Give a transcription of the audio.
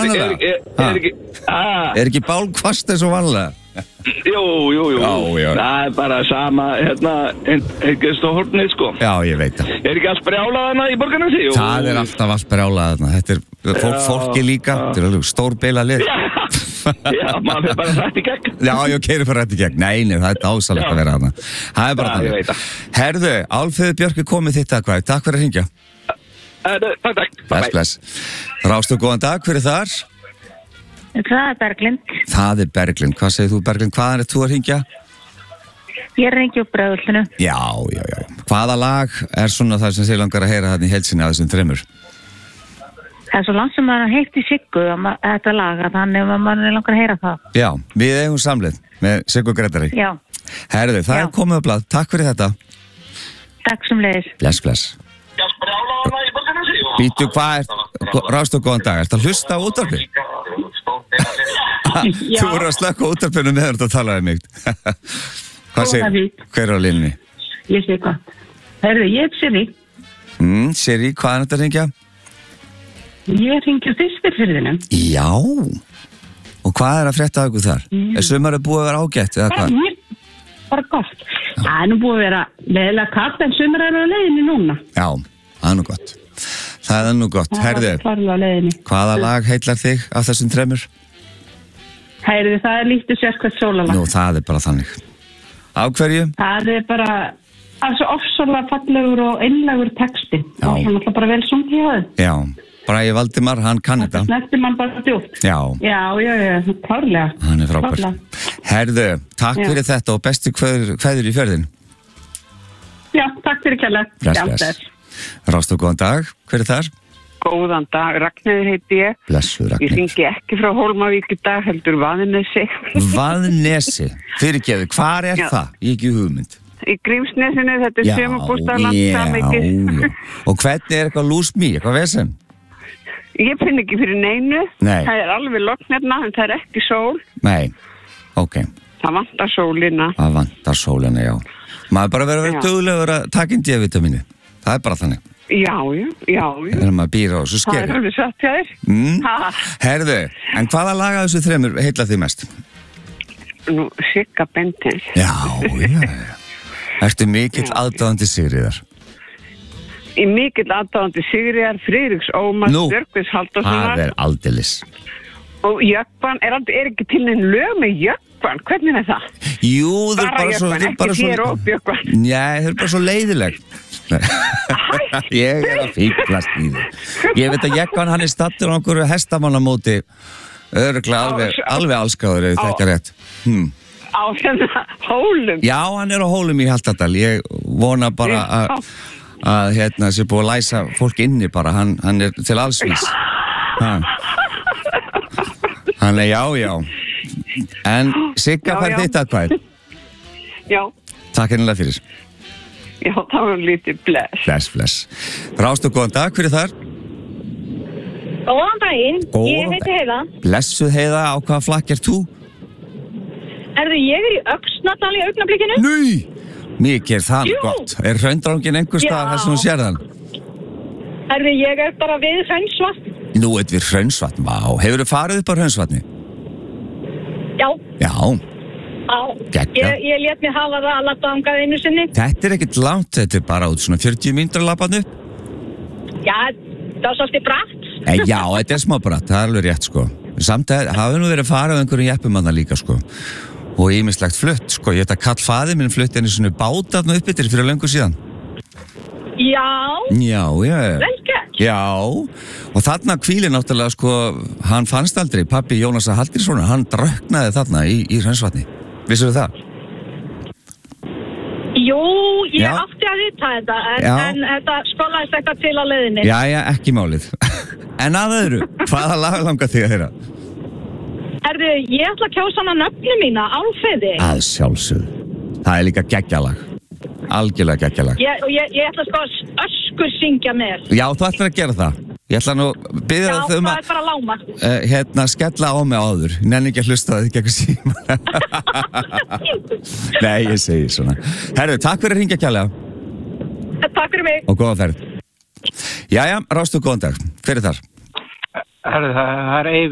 vanlega? Ekki bálkvast eins og vanlega? Jú. Það bara sama, Stóhornið, sko. Já, ég veit það. Ekki allt brjálað hana í Borgarnesi? Það alltaf allt brjálað hana. Þetta fólki líka. Þetta alveg stór beila lið. Já, maður fyrir bara rætt í gegn. Já, ég keyri fyrir rætt í gegn. Nei, það ásalegt að vera hana. Það bara þannig. Herðu, Álfheiður Björk komið þitt að hvað. Takk fyrir að hringja. Takk. Bless. Rástu, góðan dag, hver þar? Það Berglind. Það Berglind. Hvað segir þú, Berglind? Hvaðan þú að hringja? Ég hringi upp Breiðholtinu. Já. Hvaða lag svona það sem þið langar að heyra þarna í heilsinni að þessum þremur? Það svo langt sem maður heitt í Siggu þetta lag, þannig að maður langar að heyra það. Já, við eigum samleið með Siggu Grétari. Já. Herðu, það komið upp blað. Takk fyrir þetta. Takk sem leiðis. Bless. Býtu, Rástu, góðan dag. Ertu að hlusta á útvarpið? Þú voru að slökka útvarpinu með þetta að tala um mig. Hvað segir? Hver á línunni? Ég sé hvað. Herðu, ég Siri. Siri, hvað þetta að hringja? Ég hringi á Þistilfirðinum. Já. Og hvað að frétta af ykkur þar? Sumarið búið að vera ágætt eða hvað? Bara gott. Það nú búið að vera leiðilega kalt en sumarið á leiðinni núna. Já, það gott. Það nú gott. Herðu, hvaða lag heillar þig af þessum þremur? Herðu, það lítið sérkvæmt sólalag. Nú, það bara þannig. Á hverju? Það bara svo ofsalega fallegur og einlegur texti. Já. Og hann alltaf bara vel sungið í höfðu. Já. Bragi Valdimar, hann kann þetta. Það snertir mann bara djúpt. Já, klárlega. Hann frábær. Herðu, takk fyrir þetta og bestu kveður í fjörðin. Já, takk fyrir kærlega. Bless. Rástu, góðan dag. Hver þar? Góðan dag, Ragnheiður heiti ég. Blessu, Ragnheiður. Ég hringi ekki frá Hólmavík í dag, heldur Vaðnesi. Vaðnesi? Fyrirgeðu, hvar það? Ég ekki hugmynd. Í Grímsnesinu, þetta sumarbústaðarland samvikið. Og hvernig eitthvað lúsmí, eitthvað vesen? Ég finn ekki fyrir neinu. Nei. Það alveg logn hérna, en það ekki sól. Nei, ok. Það vantar sólina. Það vantar sólina, já. Maður bara verið að vera duglegur að taka inn D-vitamínu. Það bara þannig. Já. Þegar maður býr á þessu skeri. Það alveg satt hjá þér. Herðu, en hvaða lag af þessu þremur heilla þig mest? Nú, Sigga Bendins. Já. Ertu mikill aðdáðandi Sigríðar? Í mikill aðdáðandi Sigríðar, Friðriks Ómars, Björgvins Halldórssonar. Það aldeilis. Og Jökvan, er ekki til einn lög með Jökvan? Hvernig er það? Jú, þau bara svo... Ekki þér og Jökvan. Nei, þau bara svo leiðileg. Ég að fíklast í þau. Ég veit að Jökvan, hann stattur á einhverju hestamannamóti. Öruglega alveg allskáður ef þetta rétt. Á Hólum? Já, hann á Hólum í Hjaltadal. Ég vona bara að sé búið að læsa fólk inni bara. Hann til allsvís. Hann já. En Sigga fær þitt atkvæði. Já. Takk hennilega fyrir. Já, það var lítið bless. Rástu, góðan dag, hver þar? Góðan daginn, ég heiti Heiða. Blessuð Heiða, á hvaða flakk þú? Ég í Öxnadal í augnablikinu. Nei, mikið það gott. Er Hraundrangin einhver staðar þar sem þú sér þann? Ég bara við Hraunsvatn. Nú við Hraunsvatn, vá. Hefurðu farið upp á Hraunsvatni? Já. Gekka. Ég lét mig hafa það að labba þangað einu sinni. Þetta ekkert langt, þetta bara út svona 40 mínútur að labba upp. Já, það var svolítið bratt. Já, þetta smá bratt, það alveg rétt sko. Samt hafði nú verið farið á einhverjum jeppumanna líka sko. Og ýmislegt flutt sko. Ég veit að kall faðir minn flutt einu svona bátarnu upp yfir fyrir löngu síðan. Já. Velgert. Já, og þarna hvíli náttúrulega sko, hann fannst aldrei, pabbi Jónasar Hallgrímssonar, hann dröknaði þarna í Hraunsvatni. Vissirðu það? Jú, ég átti að vita þetta, en þetta skolaðist eitthvað til á leiðinni. Já, ekki málið. En að öðru, hvaða lag langar þig að heyra? Ég ætla að kjósa hana nöfnu mína, Álfheiði. Að sjálfsögðu. Það líka geggjalag. Algjörlega geggjalag. Og ég ætla sko að öskur syngja með. Já, þú ætlar að gera það. Ég ætla nú að biðja þau það er bara láma. Skella á mig áður. Nenni ekki að hlusta það ekki ekki síma. Nei, ég segi svona. Herðu, takk fyrir að hringja kjærlega. Takk fyrir mig. Og góða ferð. Jæja, Rástu, góðan dag. Hver þar? Herðu, það Eyvi.